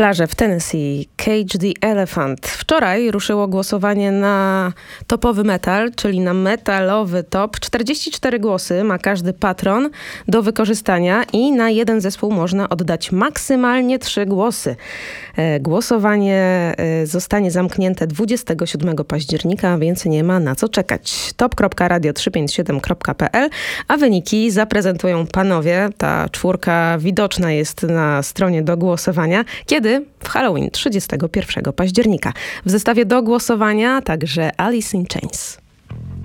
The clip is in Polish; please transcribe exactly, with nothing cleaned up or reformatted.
Plaże w Tennessee, Cage the Elephant. Wczoraj ruszyło głosowanie na topowy metal, czyli na metalowy top. czterdzieści cztery głosy ma każdy patron do wykorzystania i na jeden zespół można oddać maksymalnie trzy głosy. E, głosowanie e, zostanie zamknięte dwudziestego siódmego października, więc nie ma na co czekać. top kropka radio trzysta pięćdziesiąt siedem kropka p l, a wyniki zaprezentują panowie. Ta czwórka widoczna jest na stronie do głosowania. Kiedy? W Halloween, trzydziestego pierwszego października. W zestawie do głosowania także Alice in Chains.